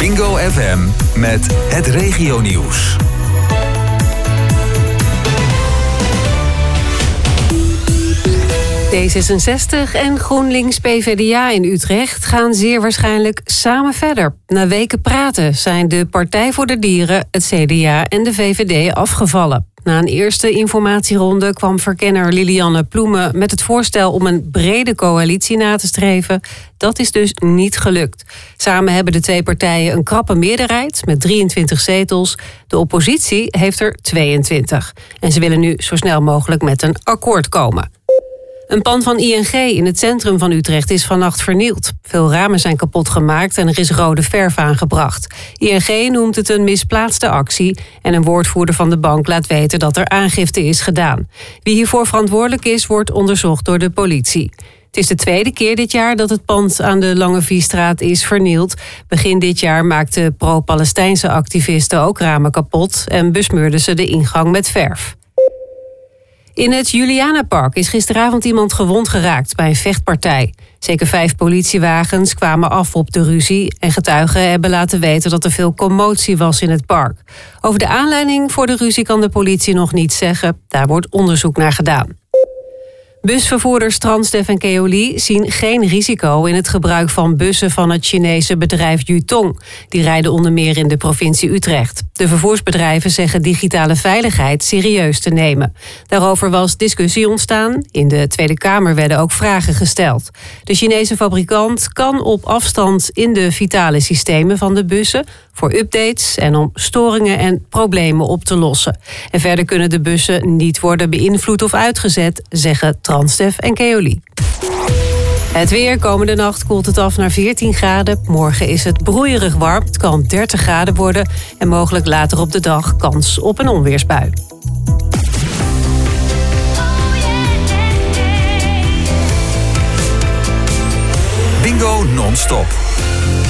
Bingo FM met het regionieuws. D66 en GroenLinks-PVDA in Utrecht gaan zeer waarschijnlijk samen verder. Na weken praten zijn de Partij voor de Dieren, het CDA en de VVD afgevallen. Na een eerste informatieronde kwam verkenner Lilianne Ploemen met het voorstel om een brede coalitie na te streven. Dat is dus niet gelukt. Samen hebben de twee partijen een krappe meerderheid met 23 zetels. De oppositie heeft er 22. En ze willen nu zo snel mogelijk met een akkoord komen. Een pand van ING in het centrum van Utrecht is vannacht vernield. Veel ramen zijn kapot gemaakt en er is rode verf aangebracht. ING noemt het een misplaatste actie en een woordvoerder van de bank laat weten dat er aangifte is gedaan. Wie hiervoor verantwoordelijk is, wordt onderzocht door de politie. Het is de tweede keer dit jaar dat het pand aan de Lange Viestraat is vernield. Begin dit jaar maakten pro-Palestijnse activisten ook ramen kapot en besmeurden ze de ingang met verf. In het Julianapark is gisteravond iemand gewond geraakt bij een vechtpartij. Zeker 5 politiewagens kwamen af op de ruzie en getuigen hebben laten weten dat er veel commotie was in het park. Over de aanleiding voor de ruzie kan de politie nog niets zeggen. Daar wordt onderzoek naar gedaan. Busvervoerders Transdev en Keolis zien geen risico in het gebruik van bussen van het Chinese bedrijf Yutong. Die rijden onder meer in de provincie Utrecht. De vervoersbedrijven zeggen digitale veiligheid serieus te nemen. Daarover was discussie ontstaan. In de Tweede Kamer werden ook vragen gesteld. De Chinese fabrikant kan op afstand in de vitale systemen van de bussen voor updates en om storingen en problemen op te lossen. En verder kunnen de bussen niet worden beïnvloed of uitgezet, zeggen Transdev en Keolis. Het weer. Komende nacht koelt het af naar 14 graden. Morgen is het broeierig warm. Het kan 30 graden worden. En mogelijk later op de dag kans op een onweersbui. Bingo non-stop.